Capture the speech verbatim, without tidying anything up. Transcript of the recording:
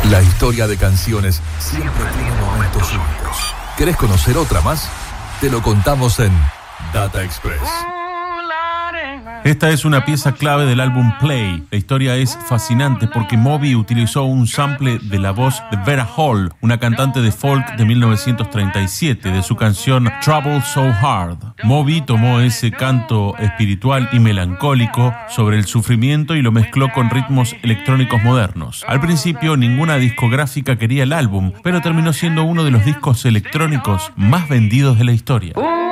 La historia de canciones siempre tiene momentos únicos. ¿Querés conocer otra más? Te lo contamos en Data Express. Esta es una pieza clave del álbum Play. La historia es fascinante porque Moby utilizó un sample de la voz de Vera Hall, una cantante de folk de mil novecientos treinta y siete, de su canción Trouble So Hard. Moby tomó ese canto espiritual y melancólico sobre el sufrimiento y lo mezcló con ritmos electrónicos modernos. Al principio ninguna discográfica quería el álbum, pero terminó siendo uno de los discos electrónicos más vendidos de la historia.